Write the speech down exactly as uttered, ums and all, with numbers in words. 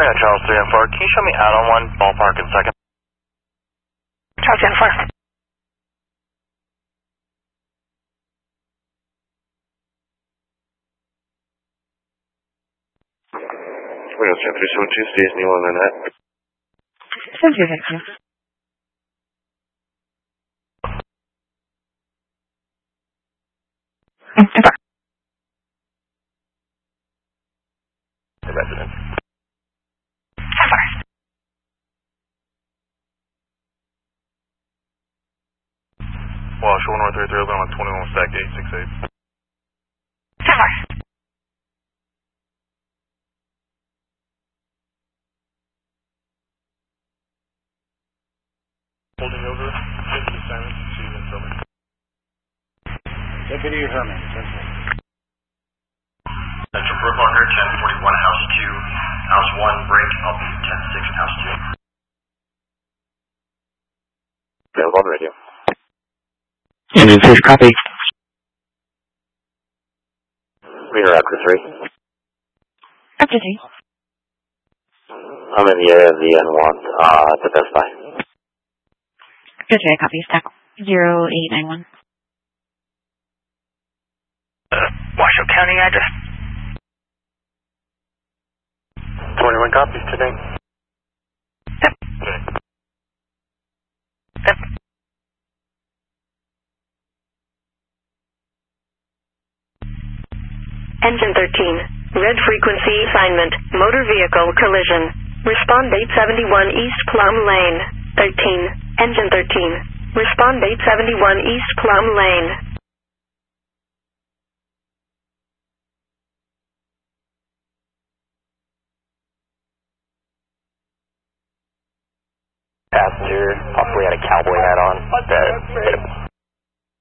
Grant Charles three and four, can you show me out on one, ballpark in second? Charles three and four. Windows ten three seven two, stays Neil on the net. Thank you, thank you. The resident. Well, Shore North three three, open on twenty-one stack eight six eight. Holding over, into the silence, see you then tell me. Deputy Herman, Central. Central Brooklyn here, ten forty-one, house two, house one, break, I'll be ten six, house two. Available on radio. Union six, copy. Reader after three. After three. I'm in the area of the N one, uh, at the Best Buy. After three, copy. Stack zero eight nine one. Uh, Washoe County address. twenty-one copies today. Yep. Okay. Yep. Engine thirteen, red frequency assignment, motor vehicle collision. Respond eight seventy-one East Plum Lane. thirteen, engine thirteen. Respond eight seventy-one East Plum Lane. Passenger possibly had a cowboy hat on that hit him.